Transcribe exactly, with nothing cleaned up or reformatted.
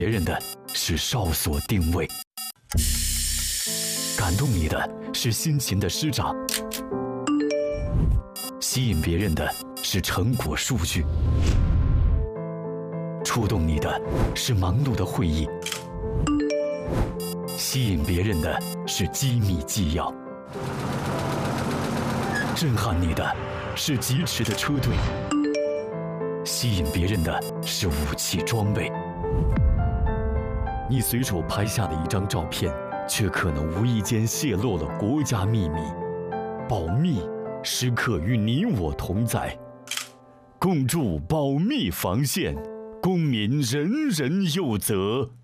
别人的是哨所定位，感动你的是辛勤的师长，吸引别人的是成果数据，触动你的是忙碌的会议，吸引别人的是机密纪要，震撼你的是疾驰的车队，吸引别人的是武器装备。你随手拍下的一张照片，却可能无意间泄露了国家秘密。保密时刻与你我同在，共筑保密防线，公民人人有责。